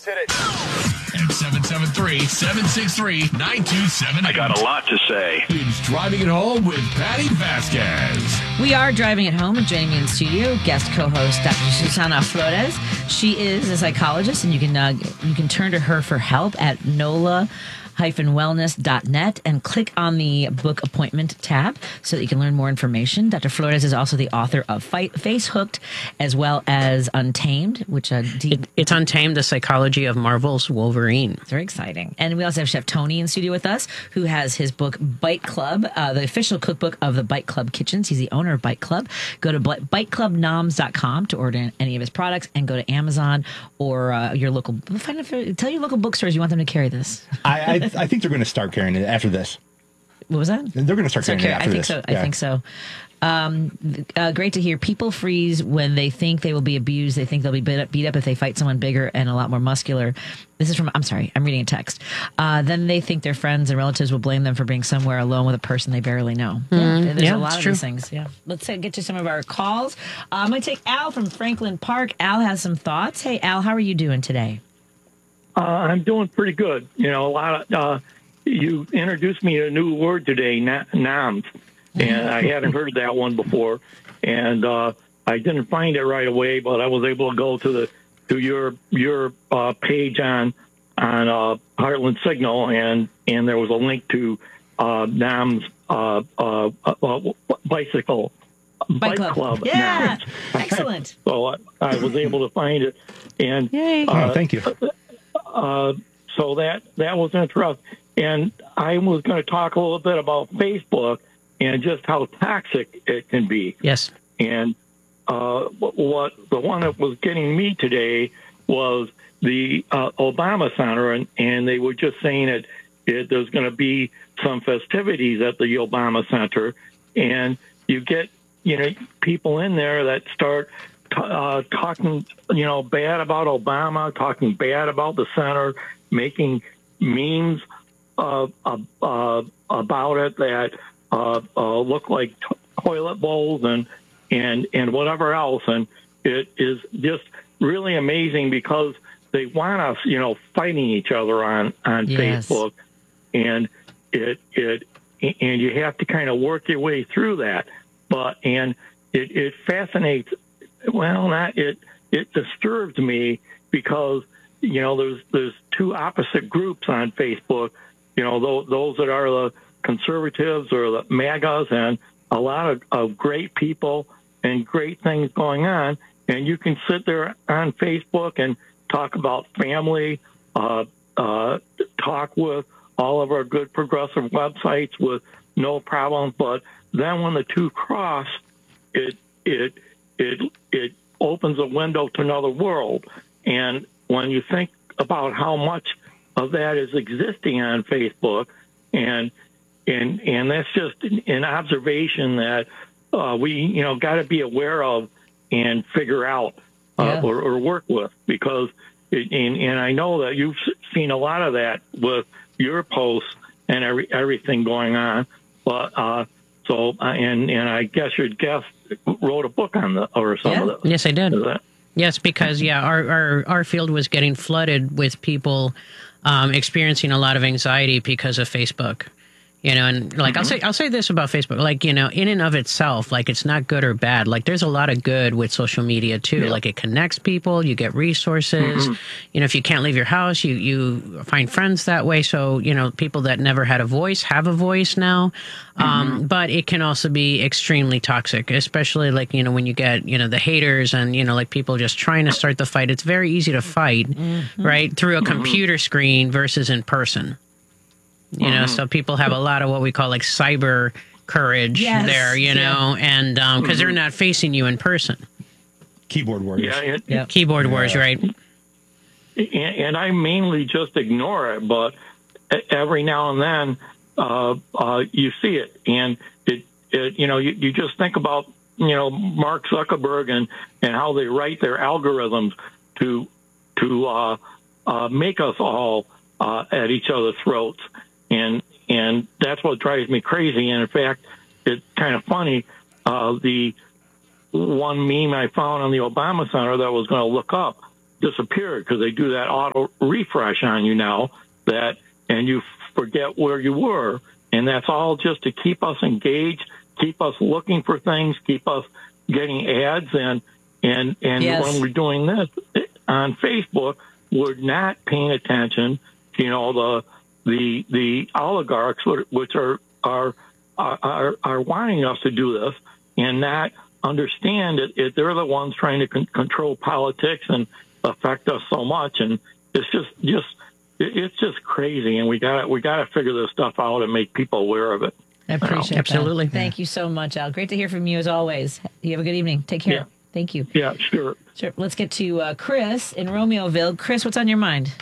Let's hit it. At 773-763-9278. I got a lot to say. It's Driving It Home with Patty Vasquez. We are driving it home, and joining me in studio, guest co-host Dr. Susana Flores. She is a psychologist, and you can turn to her for help at NOLA-wellness.net and click on the book appointment tab so that you can learn more information. Dr. Flores is also the author of Face Hooked as well as Untamed, which it's Untamed, the Psychology of Marvel's Wolverine. It's very exciting. And we also have Chef Tony in studio with us, who has his book Bite Club, the official cookbook of the Bite Club Kitchens. He's the owner of Bite Club. Go to biteclubnoms.com to order any of his products, and go to Amazon or your local. Tell your local bookstores you want them to carry this. I think they're going to start carrying it after this. What was that? They're going to start carrying it after this. I think so. Great to hear. People freeze when they think they will be abused. They think they'll be beat up if they fight someone bigger and a lot more muscular. This is from, I'm reading a text. Then they think their friends and relatives will blame them for being somewhere alone with a person they barely know. There's a lot of these things. Yeah. Let's get to some of our calls. I'm going to take Al from Franklin Park. Al has some thoughts. Hey, Al, how are you doing today? I'm doing pretty good. You know, you introduced me to a new word today, noms, and I hadn't heard that one before. And I didn't find it right away, but I was able to go to your page on Heartland Signal, and there was a link to noms bike club. Yeah, excellent. So I was able to find it, and thank you. So that was interesting. And I was going to talk a little bit about Facebook and just how toxic it can be. Yes. And what the one that was getting me today was the Obama Center, and they were just saying that there's going to be some festivities at the Obama Center, and you get people in there that start talking, bad about Obama, talking bad about the center, making memes about it that look like toilet bowls and whatever else. And it is just really amazing because they want us, fighting each other on Yes. Facebook, and and you have to kind of work your way through that. And it fascinates. Well, it disturbs me because there's two opposite groups on Facebook. Those that are the conservatives or the MAGAs, and a lot of great people and great things going on. And you can sit there on Facebook and talk about family, talk with all of our good progressive websites with no problem. But then when the two cross, it opens a window to another world. And when you think about how much of that is existing on Facebook, and that's just an observation that we got to be aware of and figure out or work with, because and I know that you've seen a lot of that with your posts and everything going on, but and I guess your guest wrote a book on some of this. Yes, I did. Yes, because our field was getting flooded with people experiencing a lot of anxiety because of Facebook. And I'll say this about Facebook, in and of itself, it's not good or bad. There's a lot of good with social media too. Yeah. It connects people, you get resources. If you can't leave your house, you find friends that way. So, people that never had a voice have a voice now. But it can also be extremely toxic, especially when you get, the haters and, people just trying to start the fight. It's very easy to fight, right, through a computer screen versus in person. So people have a lot of what we call cyber courage there, and because they're not facing you in person. Keyboard warriors. Keyboard warriors, right. And I mainly just ignore it, but every now and then you see it. And you just think about, Mark Zuckerberg and how they write their algorithms to make us all at each other's throats. And that's what drives me crazy. And in fact, it's kind of funny. The one meme I found on the Obama Center that I was going to look up disappeared because they do that auto refresh on you now, and you forget where you were. And that's all just to keep us engaged, keep us looking for things, keep us getting ads. And Yes. when we're doing this on Facebook, we're not paying attention to, the oligarchs, which are wanting us to do this and not understand it. They're the ones trying to control politics and affect us so much. And it's just crazy. And we got to figure this stuff out and make people aware of it. I appreciate Absolutely. that. Thank you so much, Al. Great to hear from you as always. You have a good evening. Take care. Yeah. Thank you. Yeah, sure. Sure. Let's get to Chris in Romeoville. Chris, what's on your mind?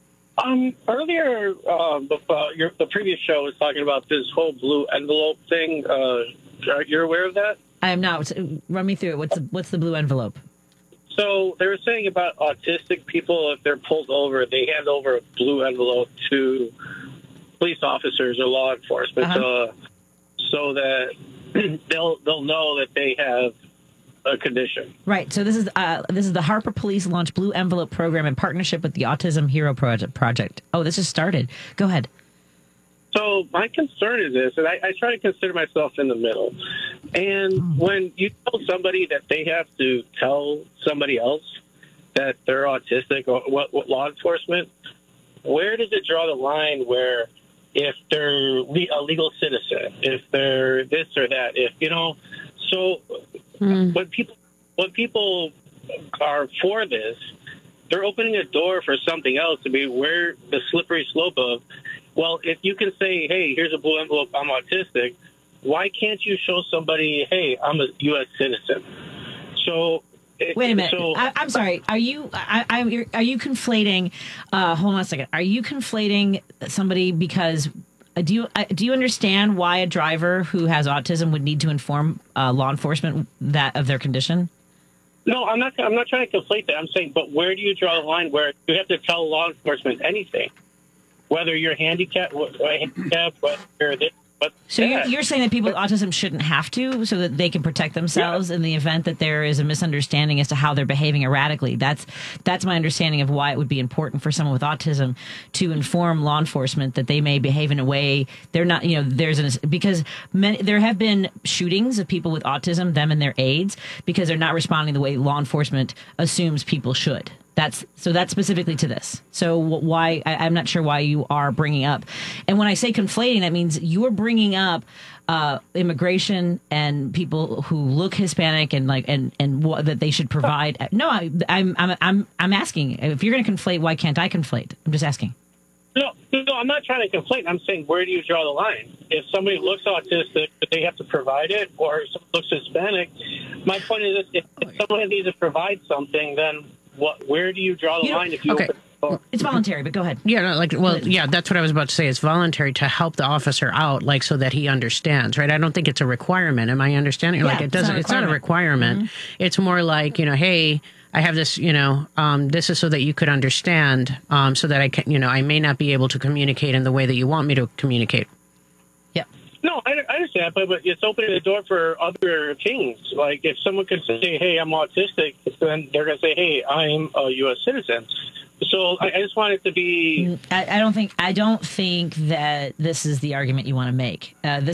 Earlier, the previous show was talking about this whole blue envelope thing. You're aware of that? I am not. Run me through it. What's the blue envelope? So they were saying about autistic people, if they're pulled over, they hand over a blue envelope to police officers or law enforcement, so that they'll know that they have a condition. Right. So this is the Harper Police launched Blue Envelope program in partnership with the Autism Hero Project. Oh, this has started. Go ahead. So my concern is this, and I try to consider myself in the middle. And when you tell somebody that they have to tell somebody else that they're autistic, or what law enforcement, where does it draw the line where if they're a legal citizen, if they're this or that, so when people are for this, they're opening a door for something else to be where the slippery slope of, well, if you can say, hey, here's a blue envelope, I'm autistic, why can't you show somebody, hey, I'm a U.S. citizen? So wait a minute. I'm sorry. Are you conflating? Hold on a second. Are you conflating somebody because? Do you understand why a driver who has autism would need to inform law enforcement of their condition? No, I'm not trying to conflate that. I'm saying, but where do you draw the line where you have to tell law enforcement anything, whether you're handicapped, whether you're this? So you're saying that people with autism shouldn't have to, so that they can protect themselves in the event that there is a misunderstanding as to how they're behaving erratically. That's my understanding of why it would be important for someone with autism to inform law enforcement that they may behave in a way they're not. Because there have been shootings of people with autism, them and their aides, because they're not responding the way law enforcement assumes people should. That's specifically to this. So why I'm not sure why you are bringing up, and when I say conflating, that means you're bringing up immigration and people who look Hispanic and what, that they should provide. No, I'm asking if you're going to conflate. Why can't I conflate? I'm just asking. No, I'm not trying to conflate. I'm saying, where do you draw the line? If somebody looks autistic, but they have to provide it, or if someone looks Hispanic, my point is this: if someone needs to provide something, then where do you draw the line? If you open the door? It's voluntary, but go ahead. Yeah, that's what I was about to say. It's voluntary to help the officer out, so that he understands, right? I don't think it's a requirement. Am I understanding? Yeah, It's not a requirement. Mm-hmm. It's more like, hey, I have this, this is so that you could understand, so that I can, I may not be able to communicate in the way that you want me to communicate. Yeah. No, I understand, but it's opening the door for other things. Like if someone could say, hey, I'm autistic, then they're going to say, hey, I'm a U.S. citizen. So I just want it to be. I don't think that this is the argument you want to make.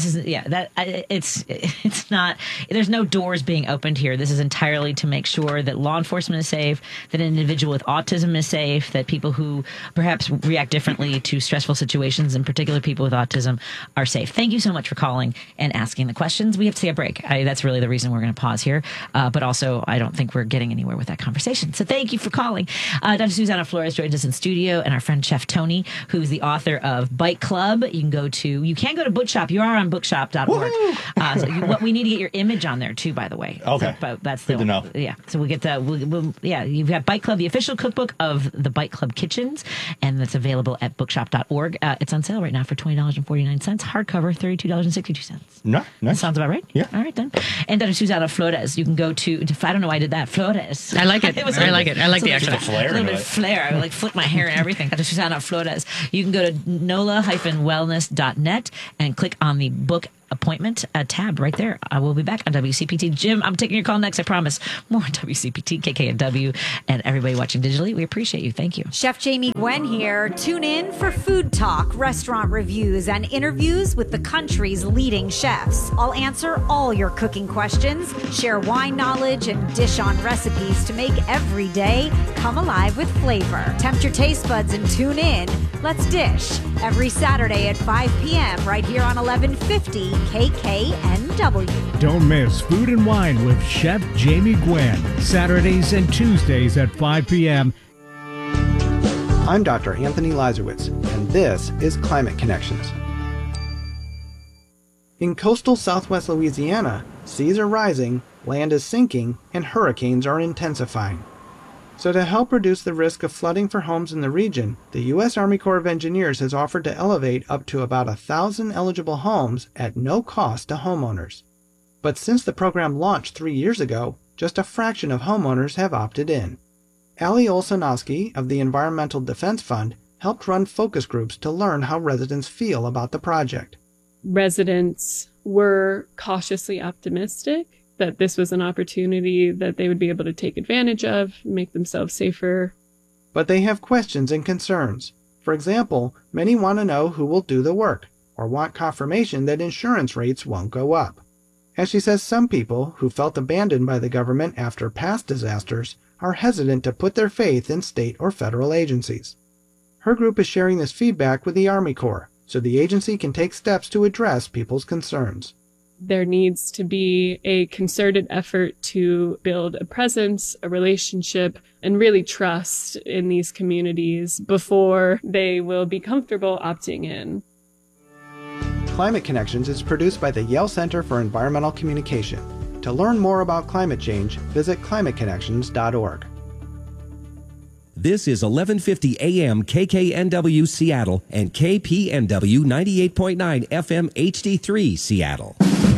It's not. There's no doors being opened here. This is entirely to make sure that law enforcement is safe, that an individual with autism is safe, that people who perhaps react differently to stressful situations, in particular people with autism, are safe. Thank you so much for calling and asking the questions. We have to take a break. That's really the reason we're going to pause here. But also, I don't think we're getting anywhere with that conversation. So thank you for calling. Dr. Susanna Flores joins us in studio, and our friend Chef Tony, who's the author of Bite Club. You can go to Bookshop. You are on bookshop.org. So what we need to get your image on there too, by the way. Okay. So, that's good to know. Yeah. So we'll get that. You've got Bite Club, the official cookbook of the Bite Club Kitchens, and that's available at bookshop.org. It's on sale right now for $20.49. Hardcover, $32.62. Nice. That sounds about right. Yeah. All right then. And Dr. Susanna Flores, you can go to. I don't know why I did that. Flores. I like it. I like it. I like the accent. accent. A little bit of flair. I like flip my hair and everything. Dr. Susanna Flores. You can go to NOLA-wellness.net and click on the book appointment tab right there. I will be back on WCPT. Jim, I'm taking your call next, I promise. More on WCPT, KKNW, and everybody watching digitally. We appreciate you. Thank you. Chef Jamie Gwen here. Tune in for food talk, restaurant reviews, and interviews with the country's leading chefs. I'll answer all your cooking questions, share wine knowledge, and dish on recipes to make every day come alive with flavor. Tempt your taste buds and tune in. Let's dish every Saturday at 5 p.m. right here on 1150 KKNW. Don't miss Food and Wine with Chef Jamie Gwen, Saturdays and Tuesdays at 5 p.m. I'm Dr. Anthony Lazarowitz, and this is Climate Connections. In coastal southwest Louisiana, seas are rising, land is sinking, and hurricanes are intensifying. So to help reduce the risk of flooding for homes in the region, the U.S. Army Corps of Engineers has offered to elevate up to about 1,000 eligible homes at no cost to homeowners. But since the program launched 3 years ago, just a fraction of homeowners have opted in. Ali Olsanowski of the Environmental Defense Fund helped run focus groups to learn how residents feel about the project. Residents were cautiously optimistic that this was an opportunity that they would be able to take advantage of, make themselves safer. But they have questions and concerns. For example, many want to know who will do the work, or want confirmation that insurance rates won't go up. As she says, some people who felt abandoned by the government after past disasters are hesitant to put their faith in state or federal agencies. Her group is sharing this feedback with the Army Corps, so the agency can take steps to address people's concerns. There needs to be a concerted effort to build a presence, a relationship, and really trust in these communities before they will be comfortable opting in. Climate Connections is produced by the Yale Center for Environmental Communication. To learn more about climate change, visit climateconnections.org. This is 1150 AM KKNW Seattle and KPNW 98.9 FM HD3 Seattle.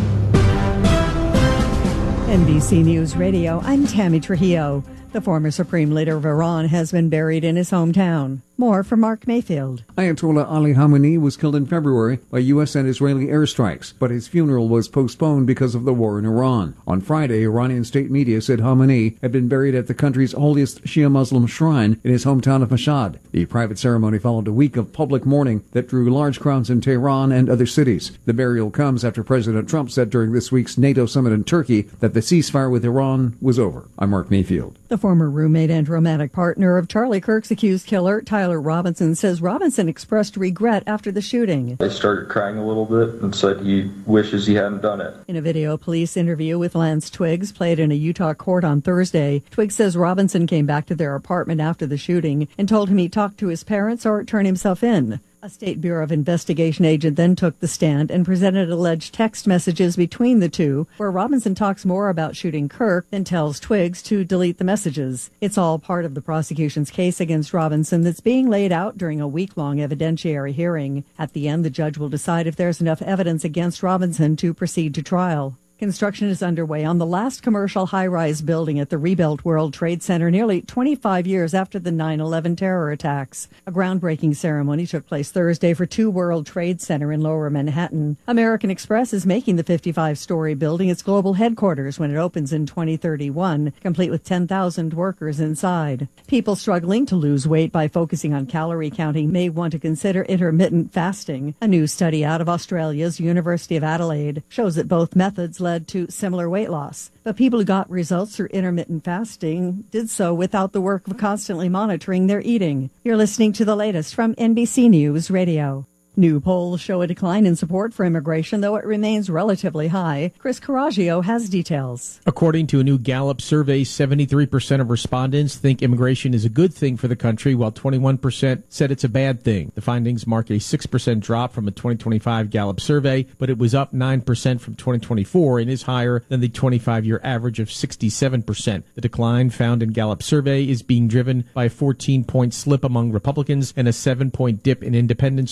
NBC News Radio, I'm Tammy Trujillo. The former Supreme Leader of Iran has been buried in his hometown. More from Mark Mayfield. Ayatollah Ali Khamenei was killed in February by U.S. and Israeli airstrikes, but his funeral was postponed because of the war in Iran. On Friday, Iranian state media said Khamenei had been buried at the country's holiest Shia Muslim shrine in his hometown of Mashhad. The private ceremony followed a week of public mourning that drew large crowds in Tehran and other cities. The burial comes after President Trump said during this week's NATO summit in Turkey that the ceasefire with Iran was over. I'm Mark Mayfield. The former roommate and romantic partner of Charlie Kirk's accused killer, Tyler Robinson, says Robinson expressed regret after the shooting. He started crying a little bit and said he wishes he hadn't done it. In a video police interview with Lance Twiggs played in a Utah court on Thursday, Twiggs says Robinson came back to their apartment after the shooting and told him he'd talk to his parents or turn himself in. A State Bureau of Investigation agent then took the stand and presented alleged text messages between the two, where Robinson talks more about shooting Kirk than tells Twiggs to delete the messages. It's all part of the prosecution's case against Robinson that's being laid out during a week-long evidentiary hearing. At the end, the judge will decide if there's enough evidence against Robinson to proceed to trial. Construction is underway on the last commercial high-rise building at the rebuilt World Trade Center nearly 25 years after the 9/11 terror attacks. A groundbreaking ceremony took place Thursday for 2 World Trade Center in Lower Manhattan. American Express is making the 55-story building its global headquarters when it opens in 2031, complete with 10,000 workers inside. People struggling to lose weight by focusing on calorie counting may want to consider intermittent fasting. A new study out of Australia's University of Adelaide shows that both methods led to similar weight loss. But people who got results through intermittent fasting did so without the work of constantly monitoring their eating. You're listening to the latest from NBC News Radio. New polls show a decline in support for immigration, though it remains relatively high. Chris Coraggio has details. According to a new Gallup survey, 73% of respondents think immigration is a good thing for the country, while 21% said it's a bad thing. The findings mark a 6% drop from a 2025 Gallup survey, but it was up 9% from 2024 and is higher than the 25-year average of 67%. The decline found in Gallup survey is being driven by a 14-point slip among Republicans and a 7-point dip in independents who view it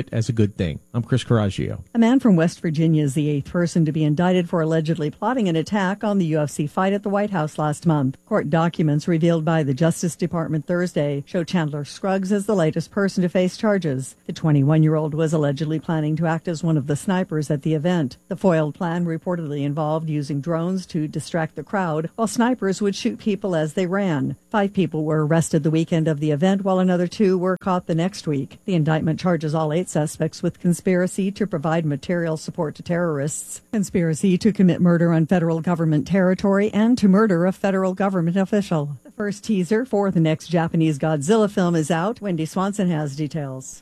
it as a good thing. I'm Chris Coraggio. A man from West Virginia is the 8th person to be indicted for allegedly plotting an attack on the UFC fight at the White House last month. Court documents revealed by the Justice Department Thursday show Chandler Scruggs as the latest person to face charges. The 21-year-old was allegedly planning to act as one of the snipers at the event. The foiled plan reportedly involved using drones to distract the crowd, while snipers would shoot people as they ran. 5 people were arrested the weekend of the event, while another 2 were caught the next week. The indictment charges all 8 suspects with conspiracy to provide material support to terrorists, conspiracy to commit murder on federal government territory, and to murder a federal government official. The first teaser for the next Japanese Godzilla film is out. Wendy Swanson has details.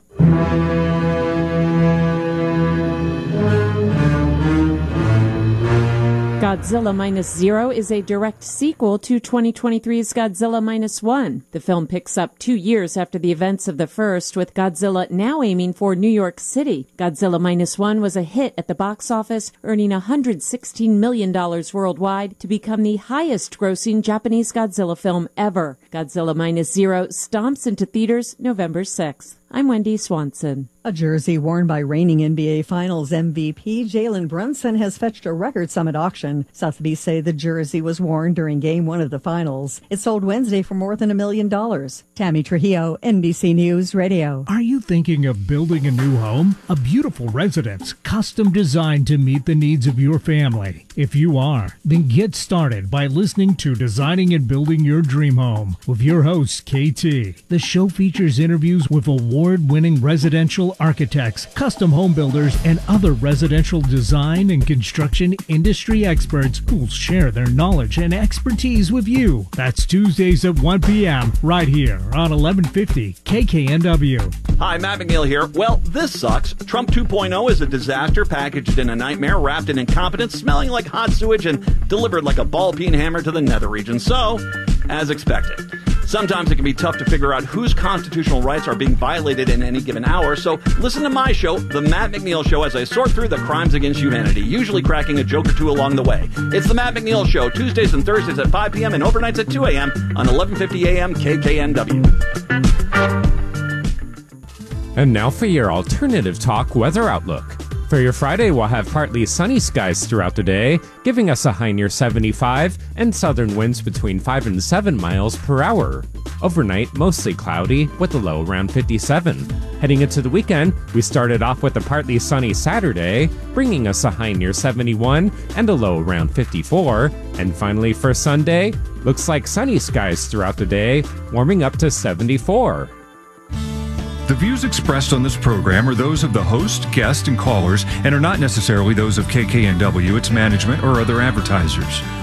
Godzilla Minus Zero is a direct sequel to 2023's Godzilla Minus One. The film picks up 2 years after the events of the first, with Godzilla now aiming for New York City. Godzilla Minus One was a hit at the box office, earning $116 million worldwide to become the highest-grossing Japanese Godzilla film ever. Godzilla Minus Zero stomps into theaters November 6th. I'm Wendy Swanson. A jersey worn by reigning NBA Finals MVP Jalen Brunson has fetched a record sum at auction. Sotheby's say the jersey was worn during Game 1 of the Finals. It sold Wednesday for more than $1 million. Tammy Trujillo, NBC News Radio. Are you thinking of building a new home? A beautiful residence, custom designed to meet the needs of your family. If you are, then get started by listening to Designing and Building Your Dream Home with your host, KT. The show features interviews with award-winning residential architects, custom home builders, and other residential design and construction industry experts who will share their knowledge and expertise with you. That's Tuesdays at 1 p.m. right here on 1150 KKNW. Hi, Matt McNeil here. Well, this sucks. Trump 2.0 is a disaster packaged in a nightmare, wrapped in incompetence, smelling like hot sewage, and delivered like a ball-peen hammer to the nether region. So, as expected. Sometimes it can be tough to figure out whose constitutional rights are being violated in any given hour, so listen to my show, The Matt McNeil Show, as I sort through the crimes against humanity, usually cracking a joke or two along the way. It's The Matt McNeil Show, Tuesdays and Thursdays at 5 p.m. and overnights at 2 a.m. on 1150 a.m. KKNW. And now for your alternative talk weather outlook. For your Friday, we'll have partly sunny skies throughout the day, giving us a high near 75 and southern winds between 5 and 7 miles per hour. Overnight, mostly cloudy with a low around 57. Heading into the weekend, we started off with a partly sunny Saturday, bringing us a high near 71 and a low around 54. And finally for Sunday, looks like sunny skies throughout the day, warming up to 74. The views expressed on this program are those of the host, guest, and callers, and are not necessarily those of KKNW, its management, or other advertisers.